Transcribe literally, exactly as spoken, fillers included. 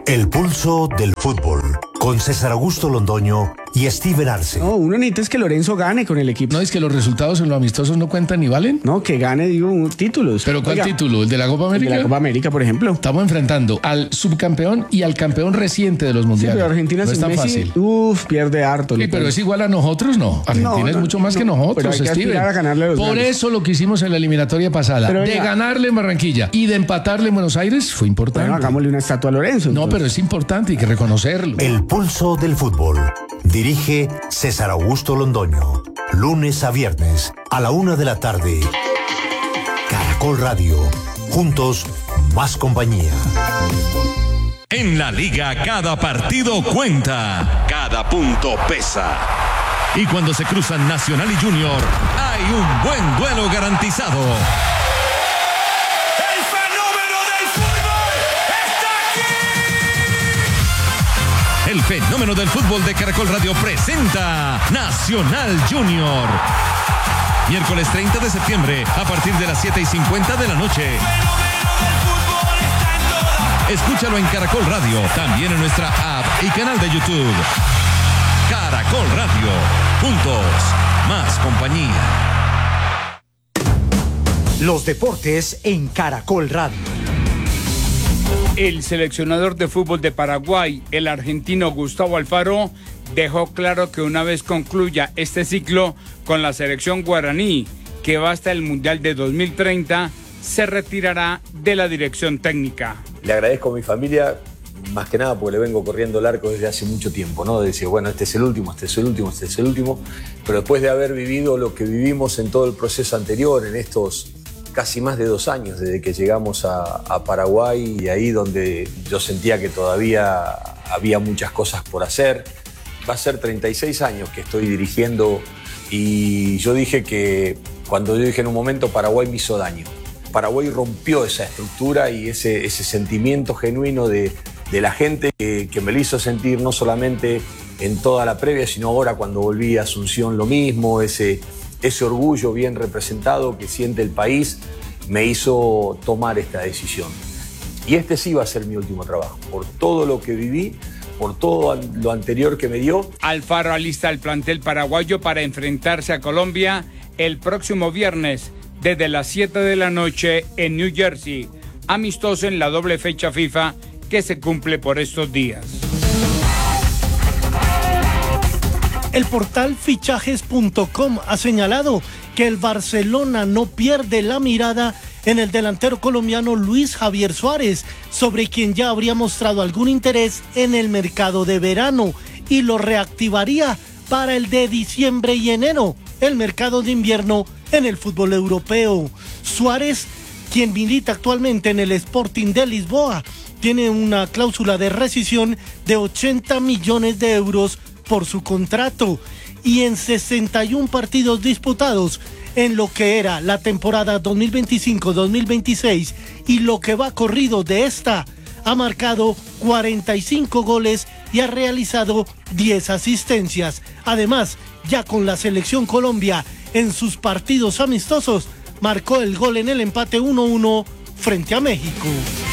El pulso del fútbol, con César Augusto Londoño y Steven Arce. No, uno necesita es que Lorenzo gane con el equipo. No, es que los resultados en los amistosos no cuentan ni valen. No, que gane, digo, un- títulos. ¿Pero cuál Oiga, título? ¿El de la Copa el de América? la Copa América, por ejemplo. Estamos enfrentando al subcampeón y al campeón reciente de los Sí, mundiales. pero Argentina no es sin tan Messi, fácil. uf, pierde harto. Sí, le pero cuento. es igual a nosotros, no. Argentina No, es no, mucho más no, que nosotros, pero hay que Steven. aspirar a ganarle a los Por grandes. eso lo que hicimos en la eliminatoria pasada, Pero de venga. ganarle en Barranquilla y de empatarle en Buenos Aires, fue importante. Bueno, hagámosle una estatua a Lorenzo. No, entonces. pero es importante, hay que reconocerlo. El pulso del fútbol. Dirige César Augusto Londoño. Lunes a viernes a la una de la tarde. Caracol Radio. Juntos, más compañía. En la liga cada partido cuenta, cada punto pesa. Y cuando se cruzan Nacional y Junior, hay un buen duelo garantizado. ¡El fenómeno del fútbol está aquí! El fenómeno del fútbol de Caracol Radio presenta Nacional Junior. Miércoles treinta de septiembre, a partir de las siete y cincuenta de la noche. ¡El fenómeno del fútbol está en todas! Escúchalo en Caracol Radio, también en nuestra app y canal de YouTube. Caracol Radio, juntos, más compañía. Los deportes en Caracol Radio. El seleccionador de fútbol de Paraguay, el argentino Gustavo Alfaro, dejó claro que una vez concluya este ciclo con la selección guaraní, que va hasta el Mundial de dos mil treinta, se retirará de la dirección técnica. Le agradezco a mi familia, más que nada porque le vengo corriendo el arco desde hace mucho tiempo, ¿no? De decir, bueno, este es el último, este es el último, este es el último. Pero después de haber vivido lo que vivimos en todo el proceso anterior, en estos casi más de dos años desde que llegamos a, a Paraguay, y ahí donde yo sentía que todavía había muchas cosas por hacer. Va a ser treinta y seis años que estoy dirigiendo, y yo dije que, cuando yo dije en un momento, Paraguay me hizo daño. Paraguay rompió esa estructura y ese, ese sentimiento genuino de, de la gente que, que me lo hizo sentir no solamente en toda la previa, sino ahora cuando volví a Asunción lo mismo, ese, ese orgullo bien representado que siente el país me hizo tomar esta decisión. Y este sí va a ser mi último trabajo, por todo lo que viví, por todo lo anterior que me dio. Alfaro alista al plantel paraguayo para enfrentarse a Colombia el próximo viernes desde las siete de la noche en New Jersey, amistoso en la doble fecha FIFA que se cumple por estos días. El portal fichajes punto com ha señalado que el Barcelona no pierde la mirada en el delantero colombiano Luis Javier Suárez, sobre quien ya habría mostrado algún interés en el mercado de verano, y lo reactivaría para el de diciembre y enero, el mercado de invierno en el fútbol europeo. Suárez, quien milita actualmente en el Sporting de Lisboa, tiene una cláusula de rescisión de ochenta millones de euros por su contrato, y en sesenta y un partidos disputados en lo que era la temporada dos mil veinticinco dos mil veintiséis y lo que va corrido de esta, ha marcado cuarenta y cinco goles y ha realizado diez asistencias. Además, ya con la selección Colombia en sus partidos amistosos, marcó el gol en el empate uno uno frente a México.